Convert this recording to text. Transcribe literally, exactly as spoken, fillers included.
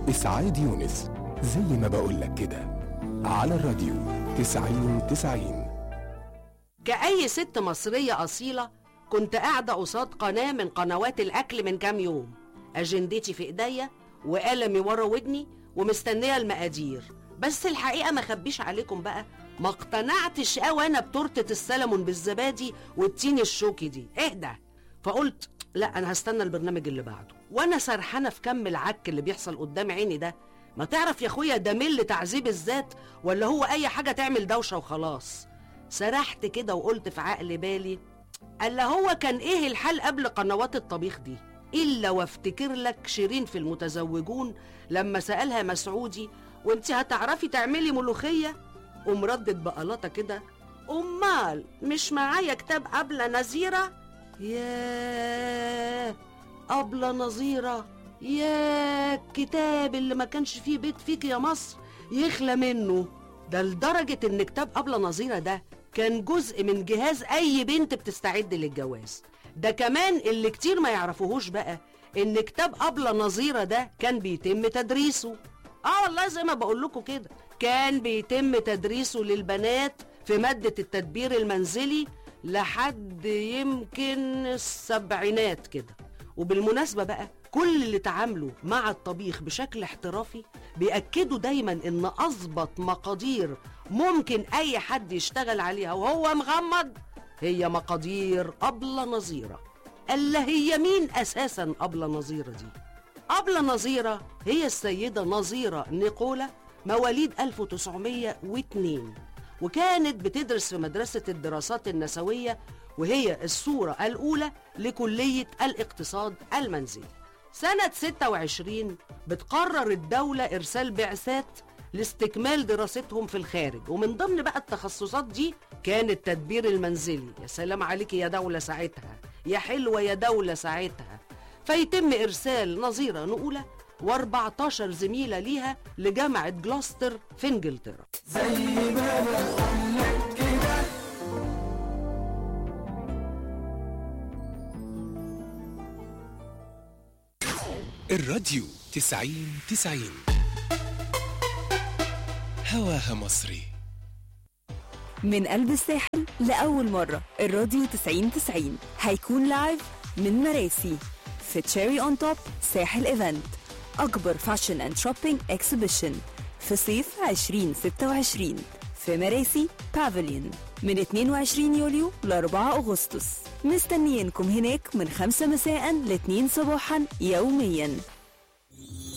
إسعاد يونس، زي ما بقولك كده، على الراديو تسعين تسعين. كأي ست مصرية أصيلة كنت قاعدة قصاد قناة من قنوات الأكل من كام يوم، أجندتي في إيديا وقلمي ورا ودني ومستنية المقادير. بس الحقيقة ما خبيش عليكم بقى، ما اقتنعتش قوي أنا بتورتة السلمون بالزبادي والتين الشوكي دي، اهدى. فقلت لا، أنا هستنى البرنامج اللي بعده. وأنا سرحانة في كم العك اللي بيحصل قدام عيني ده، ما تعرف يا أخويا ده مل تعذيب الذات ولا هو أي حاجة تعمل دوشة وخلاص. سرحت كده وقلت في عقل بالي، ألا هو كان إيه الحال قبل قنوات الطبيخ دي؟ إلا وافتكر لك شيرين في المتزوجون لما سألها مسعودي وانت هتعرفي تعملي ملوخية؟ قوم ردت بقلاطة كده، أمال مش معايا كتاب أبلة نظيرة؟ ياه أبلة نظيرة، يا الكتاب اللي ما كانش فيه بيت فيك يا مصر يخلى منه. ده لدرجة إن كتاب أبلة نظيرة ده كان جزء من جهاز أي بنت بتستعد للجواز. ده كمان اللي كتير ما يعرفوهوش بقى، إن كتاب أبلة نظيرة ده كان بيتم تدريسه. آه والله زي ما بقول لكم كده، كان بيتم تدريسه للبنات في مادة التدبير المنزلي لحد يمكن السبعينات كده. وبالمناسبة بقى، كل اللي تعاملوا مع الطبيخ بشكل احترافي بيأكدوا دايما إن أظبط مقادير ممكن أي حد يشتغل عليها وهو مغمض هي مقادير أبلة نظيرة. ألا هي مين أساسا أبلة نظيرة دي؟ أبلة نظيرة هي السيدة نظيرة نيقولا، مواليد ألف وتسعمية واتنين، وكانت بتدرس في مدرسة الدراسات النسوية، وهي الصورة الأولى لكلية الاقتصاد المنزلي. سنة ستة وعشرين بتقرر الدولة إرسال بعثات لاستكمال دراستهم في الخارج، ومن ضمن بقى التخصصات دي كان التدبير المنزلي. يا سلام عليك يا دولة ساعتها، يا حلوة يا دولة ساعتها. فيتم إرسال نظيرة نقولة واربعتاشر زميلة ليها لجامعة جلوستر في انجلترا. زي ما بقولك كده. الراديو تسعين تسعين، هواها مصري. من قلب الساحل لأول مرة الراديو تسعين تسعين هيكون لايف من مراسي في تشيري اون توب ساحل ايفنت، أكبر فاشن اند شوبينج اكسبيشن في صيف عشرين ستة وعشرين في مراسي بافليون من اتنين وعشرين يوليو ل أربعة أغسطس. مستنيينكم هناك من خمسة مساء ل اتنين صباحا يوميا.